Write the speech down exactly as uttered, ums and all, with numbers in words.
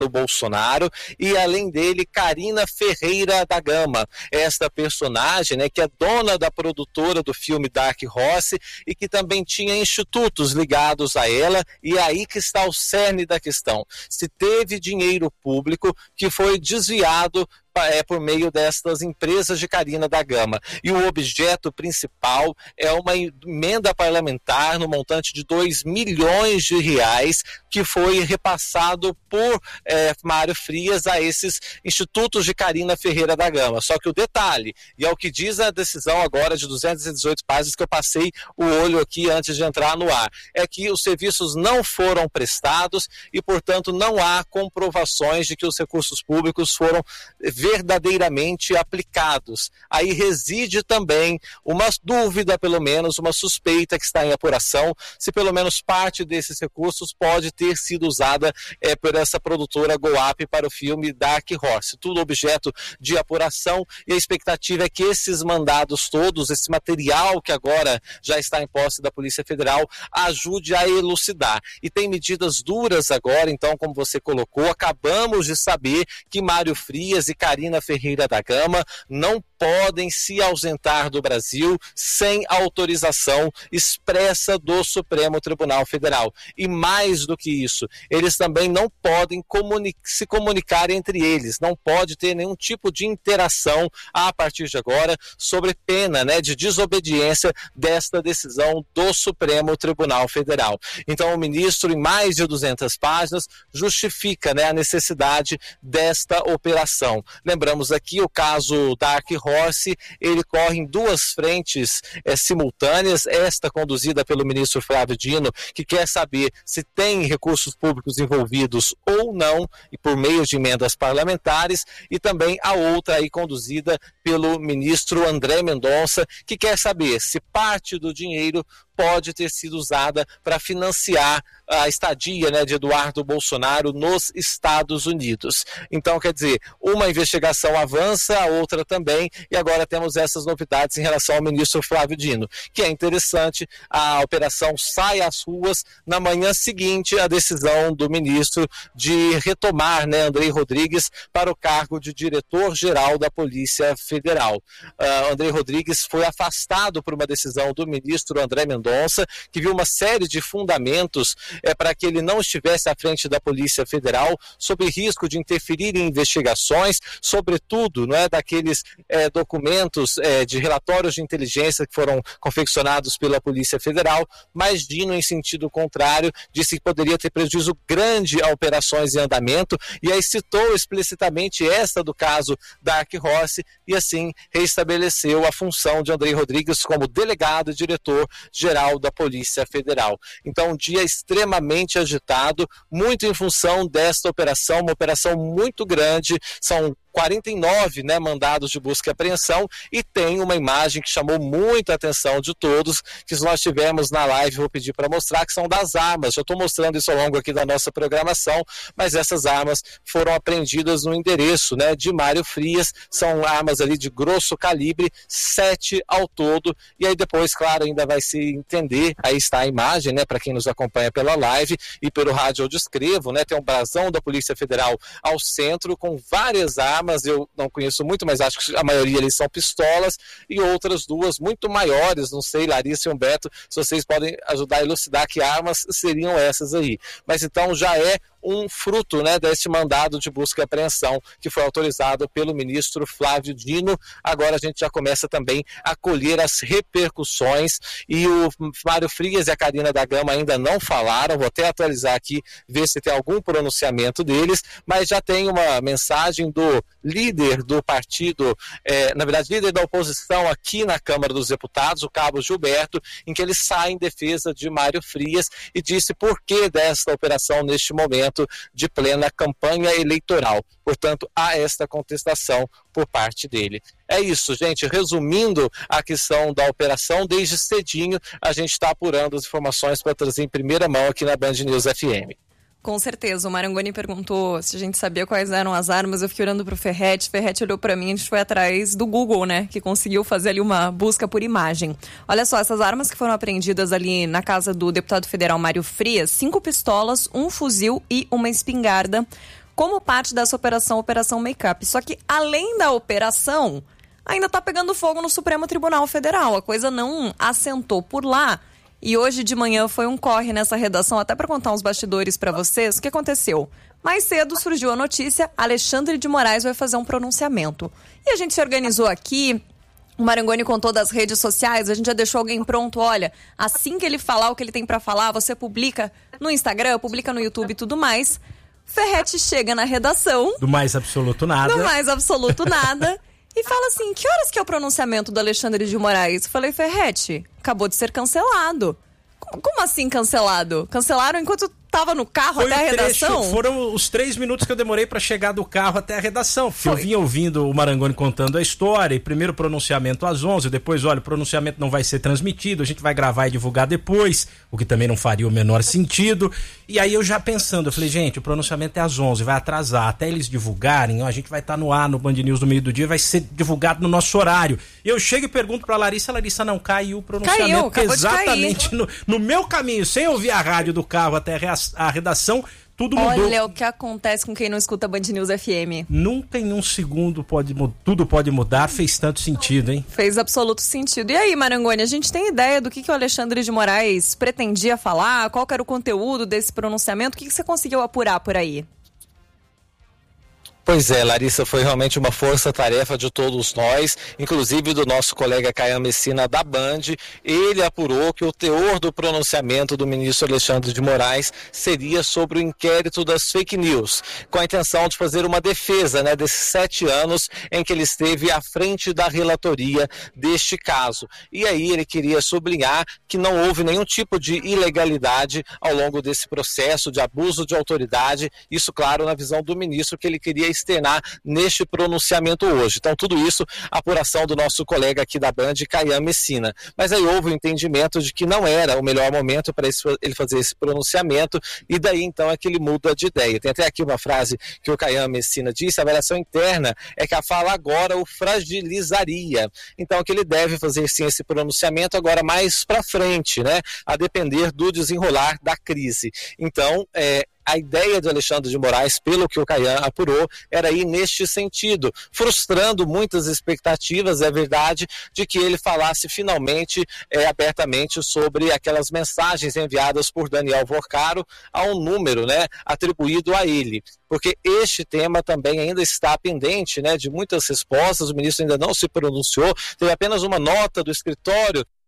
do Bolsonaro, e além dele, Carina Ferreira da Gama, esta personagem, né, que é dona da produtora do filme Dark Horse e que também tinha institutos ligados a ela, e é aí que está o cerne da questão. Se teve dinheiro público que foi desviado é por meio destas empresas de Carina da Gama. E o objeto principal é uma emenda parlamentar no montante de dois milhões de reais que foi repassado por é, Mário Frias a esses institutos de Carina Ferreira da Gama. Só que o detalhe, e é o que diz a decisão agora de duzentas e dezoito páginas que eu passei o olho aqui antes de entrar no ar, é que os serviços não foram prestados e, portanto, não há comprovações de que os recursos públicos foram verdadeiramente aplicados. Aí reside também uma dúvida, pelo menos, uma suspeita que está em apuração, se pelo menos parte desses recursos pode ter sido usada é, por essa produtora Goap para o filme Dark Horse. Tudo objeto de apuração, e a expectativa é que esses mandados todos, esse material que agora já está em posse da Polícia Federal, ajude a elucidar. E tem medidas duras agora, então, como você colocou, acabamos de saber que Mário Frias e Carina Ferreira da Gama não podem se ausentar do Brasil sem autorização expressa do Supremo Tribunal Federal. E mais do que isso, eles também não podem comuni- se comunicar entre eles, não pode ter nenhum tipo de interação a partir de agora sobre pena, né, de desobediência desta decisão do Supremo Tribunal Federal. Então o ministro, em mais de duzentas páginas, justifica, né, a necessidade desta operação. Lembramos aqui o caso Dark Horse, ele corre em duas frentes é, simultâneas, esta conduzida pelo ministro Flávio Dino, que quer saber se tem recursos públicos envolvidos ou não, e por meio de emendas parlamentares, e também a outra aí conduzida pelo ministro André Mendonça, que quer saber se parte do dinheiro pode ter sido usada para financiar a estadia, né, de Eduardo Bolsonaro nos Estados Unidos. Então, quer dizer, uma investigação avança, a outra também, e agora temos essas novidades em relação ao ministro Flávio Dino, que é interessante, a operação sai às ruas na manhã seguinte à decisão do ministro de retomar, né, Andrei Rodrigues para o cargo de diretor-geral da Polícia Federal. Uh, Andrei Rodrigues foi afastado por uma decisão do ministro André Mendonça, que viu uma série de fundamentos é, para que ele não estivesse à frente da Polícia Federal, sob risco de interferir em investigações, sobretudo, não é, daqueles é, documentos é, de relatórios de inteligência que foram confeccionados pela Polícia Federal, mas Dino, em sentido contrário, disse que poderia ter prejuízo grande a operações em andamento, e aí citou explicitamente esta do caso Dark Horse, e assim reestabeleceu a função de Andrei Rodrigues como delegado e diretor-geral da Polícia Federal. Então, um dia extremamente agitado, muito em função desta operação, uma operação muito grande, são quarenta e nove, né, mandados de busca e apreensão, e tem uma imagem que chamou muita atenção de todos, que nós tivemos na live, vou pedir para mostrar, que são das armas. Eu estou mostrando isso ao longo aqui da nossa programação, mas essas armas foram apreendidas no endereço, né, de Mário Frias, são armas ali de grosso calibre, sete ao todo, e aí depois, claro, ainda vai se entender, aí está a imagem, né, para quem nos acompanha pela live e pelo rádio eu descrevo, né, tem um brasão da Polícia Federal ao centro, com várias armas, eu não conheço muito, mas acho que a maioria ali são pistolas, e outras duas muito maiores, não sei, Larissa e Humberto, se vocês podem ajudar a elucidar que armas seriam essas aí. Mas então já é um fruto, né, deste mandado de busca e apreensão que foi autorizado pelo ministro Flávio Dino. Agora a gente já começa também a colher as repercussões, e o Mário Frias e a Carina da Gama ainda não falaram, vou até atualizar aqui, ver se tem algum pronunciamento deles, mas já tem uma mensagem do líder do partido, é, na verdade líder da oposição aqui na Câmara dos Deputados, o cabo Gilberto, em que ele sai em defesa de Mário Frias e disse por que desta operação neste momento de plena campanha eleitoral. Portanto, há esta contestação por parte dele. É isso, gente. Resumindo a questão da operação, desde cedinho a gente está apurando as informações para trazer em primeira mão aqui na Band News F M. Com certeza, o Marangoni perguntou se a gente sabia quais eram as armas, eu fiquei olhando pro Ferretti, Ferretti olhou pra mim, a gente foi atrás do Google, né, que conseguiu fazer ali uma busca por imagem. Olha só, essas armas que foram apreendidas ali na casa do deputado federal Mário Frias, cinco pistolas, um fuzil e uma espingarda, como parte dessa operação, Operação Make-up. Só que, além da operação, ainda está pegando fogo no Supremo Tribunal Federal. A coisa não assentou por lá. E hoje de manhã foi um corre nessa redação, até para contar uns bastidores para vocês. O que aconteceu? Mais cedo surgiu a notícia, Alexandre de Moraes vai fazer um pronunciamento. E a gente se organizou aqui, o Marangoni contou das redes sociais, a gente já deixou alguém pronto, olha, assim que ele falar o que ele tem para falar, você publica no Instagram, publica no YouTube e tudo mais. Ferretti chega na redação. Do mais absoluto nada. Do mais absoluto nada. E fala assim, que horas que é o pronunciamento do Alexandre de Moraes? Eu falei, Ferretti, acabou de ser cancelado. Como assim cancelado? Cancelaram enquanto tava no carro Foi até a redação? Trecho, foram os três minutos que eu demorei para chegar do carro até a redação. Porque Foi. eu vinha ouvindo o Marangoni contando a história, e primeiro pronunciamento às onze, depois, olha, o pronunciamento não vai ser transmitido, a gente vai gravar e divulgar depois, o que também não faria o menor sentido. E aí eu já pensando, eu falei, gente, o pronunciamento é às onze, vai atrasar, até eles divulgarem, ó, a gente vai estar tá no ar, no Band News no meio do dia, vai ser divulgado no nosso horário. E eu chego e pergunto pra Larissa, Larissa, não, caiu o pronunciamento. Caiu, exatamente no, no meu caminho, sem ouvir a rádio do carro até a redação, tudo mudou. Olha o que acontece com quem não escuta Band News F M. Nunca em um segundo pode, tudo pode mudar, fez tanto sentido, hein? Fez absoluto sentido. E aí, Marangoni, a gente tem ideia do que, que o Alexandre de Moraes pretendia falar? Qual que era o conteúdo desse pronunciamento? O que, que você conseguiu apurar por aí? Pois é, Larissa, foi realmente uma força-tarefa de todos nós, inclusive do nosso colega Caian Messina da Band. Ele apurou que o teor do pronunciamento do ministro Alexandre de Moraes seria sobre o inquérito das fake news, com a intenção de fazer uma defesa, né, desses sete anos em que ele esteve à frente da relatoria deste caso. E aí ele queria sublinhar que não houve nenhum tipo de ilegalidade ao longo desse processo de abuso de autoridade, isso, claro, na visão do ministro, que ele queria externar neste pronunciamento hoje. Então, tudo isso, apuração do nosso colega aqui da Band, Caian Messina. Mas aí houve o entendimento de que não era o melhor momento para ele fazer esse pronunciamento, e daí, então, é que ele muda de ideia. Tem até aqui uma frase que o Caian Messina disse, a avaliação interna é que a fala agora o fragilizaria. Então, que ele deve fazer, sim, esse pronunciamento agora mais para frente, né? A depender do desenrolar da crise. Então, é, a ideia de Alexandre de Moraes, pelo que o Caian apurou, era ir neste sentido, frustrando muitas expectativas, é verdade, de que ele falasse finalmente é, abertamente sobre aquelas mensagens enviadas por Daniel Vorcaro a um número, né, atribuído a ele. Porque este tema também ainda está pendente, né, de muitas respostas, o ministro ainda não se pronunciou, teve apenas uma nota do escritório